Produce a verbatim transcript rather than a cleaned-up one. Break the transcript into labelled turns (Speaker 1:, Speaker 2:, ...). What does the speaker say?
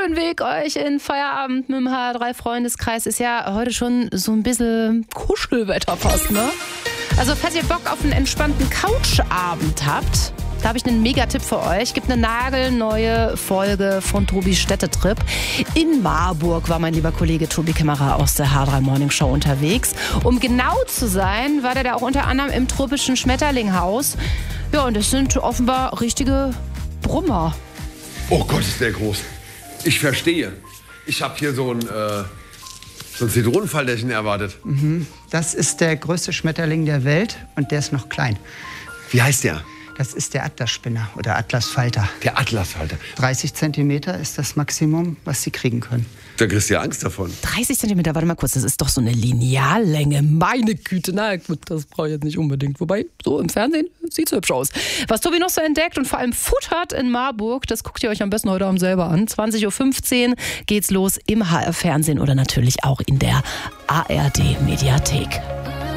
Speaker 1: schönen Weg euch in Feierabend mit dem H R drei Freundeskreis. Ist ja heute schon so ein bisschen Kuschelwetter fast, ne? Also falls ihr Bock auf einen entspannten Couchabend habt, da habe ich einen Megatipp für euch. Gibt eine nagelneue Folge von Tobis Städtetrip. In Marburg war mein lieber Kollege Tobi Kämmerer aus der H R drei Morning Show unterwegs. Um genau zu sein, war der da auch unter anderem im tropischen Schmetterlinghaus. Ja, und das sind offenbar richtige Brummer.
Speaker 2: Oh Gott, ist der groß. Ich verstehe. Ich habe hier so ein, äh, so ein Zitronenfalterchen erwartet.
Speaker 3: Mhm. Das ist der größte Schmetterling der Welt und der ist noch klein.
Speaker 2: Wie heißt der?
Speaker 3: Das ist der Atlasspinner oder Atlasfalter.
Speaker 2: Der Atlasfalter.
Speaker 3: dreißig Zentimeter ist das Maximum, was sie kriegen können.
Speaker 2: Da kriegst du ja Angst davon.
Speaker 1: dreißig Zentimeter, warte mal kurz, das ist doch so eine Lineallänge. Meine Güte, na gut, das brauche ich jetzt nicht unbedingt. Wobei, so im Fernsehen sieht es hübsch aus. Was Tobi noch so entdeckt und vor allem futtert in Marburg, das guckt ihr euch am besten heute Abend selber an. zwanzig Uhr fünfzehn geht's los im H R-Fernsehen oder natürlich auch in der A R D-Mediathek.